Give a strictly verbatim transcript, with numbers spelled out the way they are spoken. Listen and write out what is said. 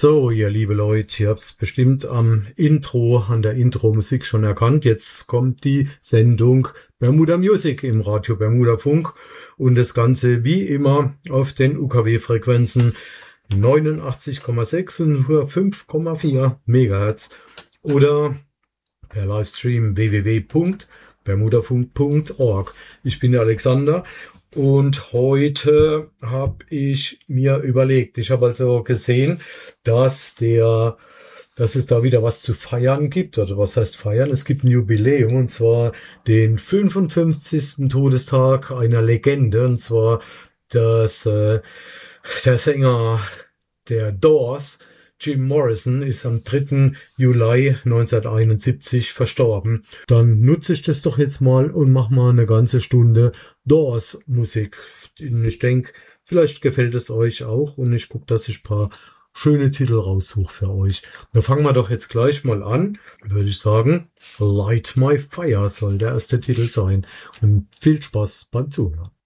So, ihr liebe Leute, ihr habt es bestimmt am Intro, an der Intro-Musik schon erkannt. Jetzt kommt die Sendung Bermuda Music im Radio Bermuda Funk und das Ganze wie immer auf den U K W-Frequenzen neunundachtzig Komma sechs und fünf Komma vier Megahertz oder per Livestream w w w punkt bermudafunk punkt org. Ich bin der Alexander. Und heute habe ich mir überlegt, ich habe also gesehen, dass der, dass es da wieder was zu feiern gibt. Oder was heißt feiern? Es gibt ein Jubiläum, und zwar den fünfundfünfzigsten Todestag einer Legende, und zwar das, äh, der Sänger der Doors, Jim Morrison, ist am dritten Juli neunzehnhunderteinundsiebzig verstorben. Dann nutze ich das doch jetzt mal und mache mal eine ganze Stunde Doors Musik. Ich denke, vielleicht gefällt es euch auch und ich gucke, dass ich ein paar schöne Titel raussuche für euch. Dann fangen wir doch jetzt gleich mal an, würde ich sagen. Light My Fire soll der erste Titel sein. Und viel Spaß beim Zuhören.